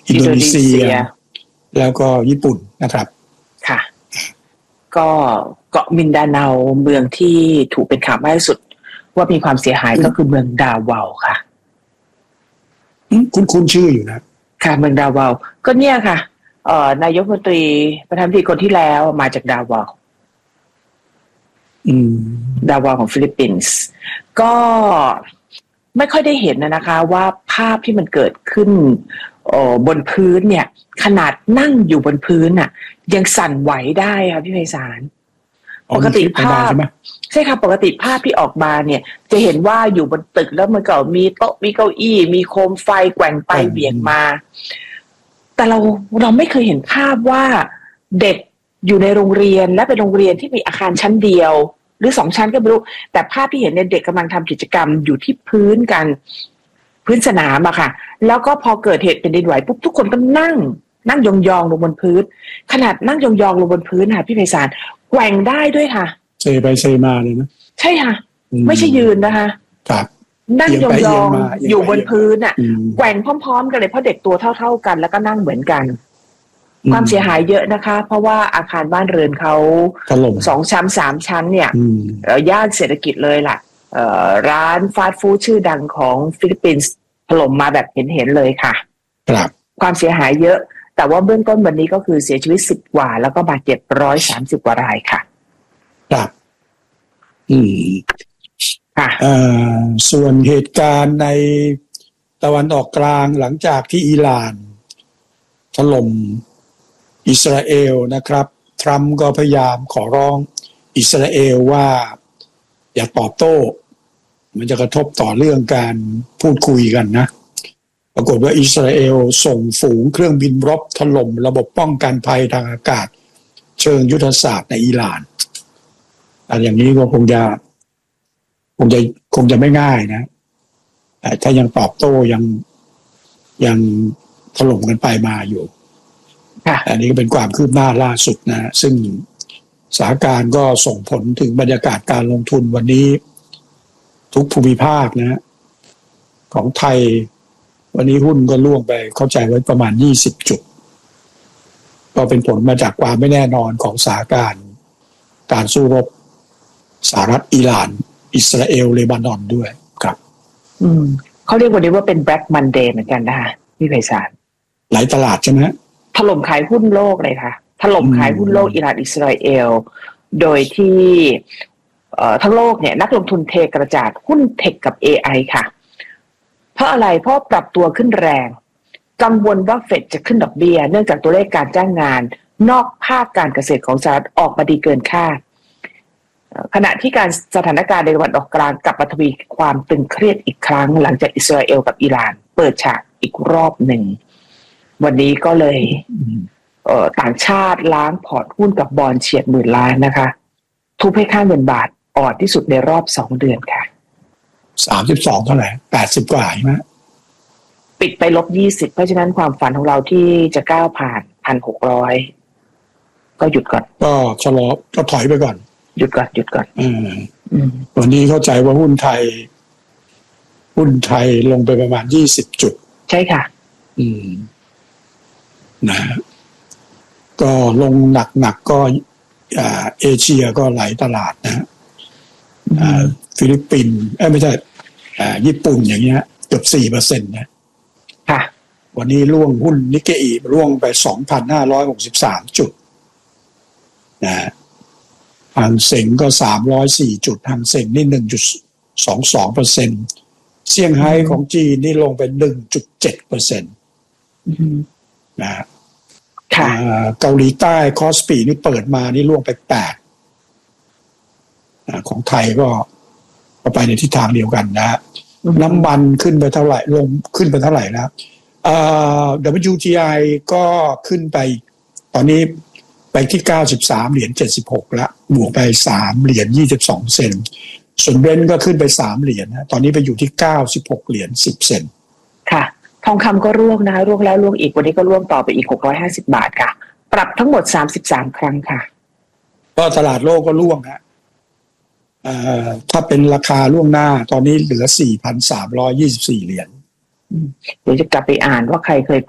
อินโดนีเซียแล้วก็ญี่ปุ่นนะครับค่ะก็เกาะมินดาเนาเมืองที่ถูกเป็นข่าวมากที่สุดว่ามีความเสียหายก็คือเมืองดาวาวค่ะคุ้นชื่ออยู่นะค่ะเมืองดาวาวก็เนี่ยค่ะนายกรัฐมนตรีประธานาธิบดีคนที่แล้วมาจากดาวาวดาวาวของฟิลิปปินส์ก็ไม่ค่อยได้เห็นนะคะว่าภาพที่มันเกิดขึ้นบนพื้นเนี่ยขนาดนั่งอยู่บนพื้นน่ะยังสั่นไหวได้ค่ะพี่ไพศาลปกติภาพใช่ค่ะปกติภาพที่ออกมาเนี่ยจะเห็นว่าอยู่บนตึกแล้วมันก็มีโต๊ะมีเก้าอี้มีโคมไฟแกว่งไปเบี่ยงมาแต่เราไม่เคยเห็นภาพว่าเด็กอยู่ในโรงเรียนและเป็นโรงเรียนที่มีอาคารชั้นเดียวหรือ2 ชั้นก็ไม่รู้แต่ภาพที่เห็นเนี่ยเด็กกำลังทำกิจกรรมอยู่ที่พื้นกันพื้นสนามอะค่ะแล้วก็พอเกิดเหตุแผ่นดินไหวปุ๊บทุกคนก็นั่งยองๆลงบนพื้นขนาดนั่งยองๆลงบนพื้นค่ะพี่ไพศาลแกว่งได้ด้วยค่ะเซไปเซมาเลยนะใช่ค่ะไม่ใช่ยืนนะคะครับนั่งยองๆอยู่บนพื้นอะแกว่งพร้อมๆกันเลยเพราะเด็กตัวเท่าๆกันแล้วก็นั่งเหมือนกันความเสียหายเยอะนะคะเพราะว่าอาคารบ้านเรือนเขา2 ชั้น 3 ชั้นเนี่ยย่านเศรษฐกิจเลยล่ะร้านฟาสต์ฟู้ดชื่อดังของฟิลิปปินส์ถล่มมาแบบเห็นเลยค่ะครับความเสียหายเยอะแต่ว่าเบื้องต้นวันนี้ก็คือเสียชีวิต10 กว่าแล้วก็บาดเจ็บ130 กว่ารายค่ะครับค่ะส่วนเหตุการณ์ในตะวันออกกลางหลังจากที่อิหร่านถล่มอิสราเอลนะครับทรัมป์ก็พยายามขอร้องอิสราเอลว่าอย่าตอบโต้มันจะกระทบต่อเรื่องการพูดคุยกันนะปรากฏว่าอิสราเอลส่งฝูงเครื่องบินรบถล่มระบบป้องกันภัยทางอากาศเชิงยุทธศาสตร์ในอิหร่านแต่อย่างนี้ก็คงจะไม่ง่ายนะแต่ถ้ายังตอบโต้ยังถล่มกันไปมาอยู่อันนี้ก็เป็นความคืบหน้าล่าสุดนะซึ่งสถานการณ์ก็ส่งผลถึงบรรยากาศการลงทุนวันนี้ทุกภูมิภาคนะของไทยวันนี้หุ้นก็ล่วงไปเข้าใจไว้ประมาณ20 จุดก็เป็นผลมาจากความไม่แน่นอนของสถานการณ์การสู้รบสหรัฐอิหร่านอิสราเอลเลบานอนด้วยครับเขาเรียกวันนี้ว่าเป็น Black Monday เหมือนกันนะคะพี่ไพศาลหลายตลาดใช่ไหมถล่มขายหุ้นโลกเลยค่ะถล่มขายหุ้นโลกอิหร่านอิสราเอลโดยที่ทั้งโลกเนี่ยนักลงทุนเทกระจาดหุ้นเทคกับ AI ค่ะเพราะอะไรเพราะปรับตัวขึ้นแรงกังวลว่าเฟดจะขึ้นดอกเบี้ยเนื่องจากตัวเลขการจ้างงานนอกภาคการเกษตรของสหรัฐออกมาดีเกินคาดขณะที่การสถานการณ์ในตะวันออกกลางกลับมาทวีความตึงเครียดอีกครั้งหลังจากอิสราเอลกับอิหร่านเปิดฉากอีกรอบหนึ่งวันนี้ก็เลยต่างชาติล้างพอร์ตหุ้นกับบอนด์เฉียด10,000 ล้านนะคะทุบให้ค่าเงินบาทอ่อนที่สุดในรอบ2 เดือนค่ะ 32เท่าไหร่80 กว่าใช่ไหมปิดไป-20เพราะฉะนั้นความฝันของเราที่จะก้าวผ่าน 1,600 ก็หยุดก่อนก็ชะลอก็ถอยไปก่อนหยุดก่อนวันนี้เข้าใจว่าหุ้นไทยลงไปประมาณ20 จุดใช่ค่ะนะก็ลงหนักก็เอเชียก็หลายตลาดนะฟิลิปปินส์ไม่ใช่ญี่ปุ่นอย่างเงี้ยเกือบ 4% นะค่ะวันนี้ร่วงหุ้นนิกเกอิร่วงไป 2,563 จุดนะหางเส็งก็304 จุดหางเส็งนี่ 1.22% เซี่ยงไฮ้ของจีนนี่ลงไป 1.7% นะเกาหลีใต้คอสปีนี่เปิดมานี่ร่วงไป8ของไทยก็ไปในทิศทางเดียวกันนะน้ำมันขึ้นไปเท่าไหร่ลงขึ้นไปเท่าไหร่นะWTI ก็ขึ้นไปตอนนี้ไปที่$93.76แล้วบวกไป$3.22ส่วนเบรนท์ก็ขึ้นไป$3นะตอนนี้ไปอยู่ที่$96.10 ค่ะทองคำก็ร่วงนะคะร่วงแล้วร่วงอีกวันนี้ก็ร่วงต่อไปอีก650 บาทค่ะปรับทั้งหมด33 ครั้งค่ะก็ตลาดโลกก็ร่วงฮะถ้าเป็นราคาล่วงหน้าตอนนี้เหลือ$4,324เดี๋ยวจะกลับไปอ่านว่าใครเคย